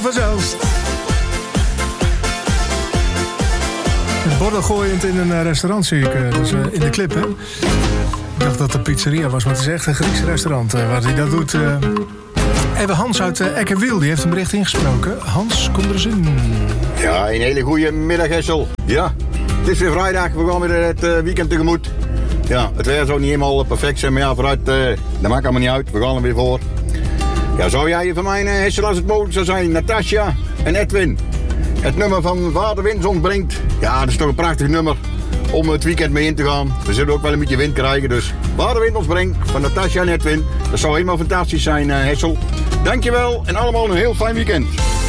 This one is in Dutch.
Vanzelfs. Borden gooiend in een restaurant zie ik, dus in de clip, hè. Ik dacht dat het een pizzeria was, maar het is echt een Grieks restaurant waar hij dat doet. Even Hans uit Eckerwiel, die heeft een bericht ingesproken. Hans, kom er eens in. Ja, een hele goede middag, Hessel. Ja, het is weer vrijdag, we gaan weer het weekend tegemoet. Ja, het weer zou niet helemaal perfect zijn, maar ja, vooruit, dat maakt allemaal niet uit. We gaan er weer voor. Ja, zou jij van mij, Hessel, als het mogelijk zou zijn, Natasja en Edwin, het nummer van Waar de Wind ontbrengt. Ja, dat is toch een prachtig nummer om het weekend mee in te gaan. We zullen ook wel een beetje wind krijgen, dus Waar de Wind ons brengt van Natasja en Edwin. Dat zou helemaal fantastisch zijn, Hessel. Dankjewel en allemaal een heel fijn weekend.